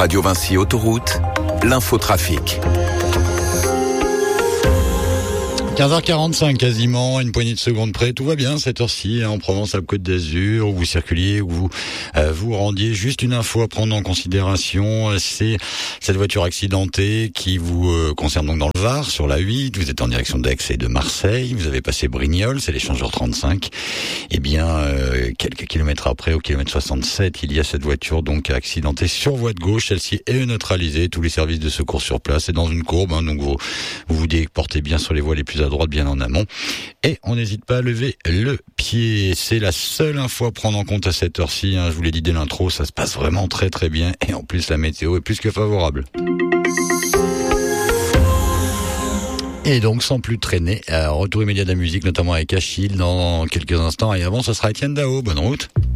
Radio Vinci Autoroute, l'infotrafic. 15h45 quasiment, une poignée de secondes près, tout va bien cette heure-ci, en Provence-Alpes-Côte d'Azur, où vous circuliez, où vous vous rendiez. Juste une info à prendre en considération, c'est cette voiture accidentée qui vous concerne donc dans le Var, sur la 8, vous êtes en direction d'Aix et de Marseille, vous avez passé Brignoles, c'est l'échangeur 35, et bien quelques kilomètres après, au kilomètre 67, il y a cette voiture donc accidentée sur voie de gauche, celle-ci est neutralisée, tous les services de secours sur place, et dans une courbe, donc vous déportez bien sur les voies les plus à droite, bien en amont. Et on n'hésite pas à lever le pied. C'est la seule info à prendre en compte à cette heure-ci. Je vous l'ai dit dès l'intro, ça se passe vraiment très très bien. Et en plus, la météo est plus que favorable. Et donc, sans plus traîner, retour immédiat de la musique, notamment avec Achille dans quelques instants. Et avant, ce sera Étienne Dao. Bonne route.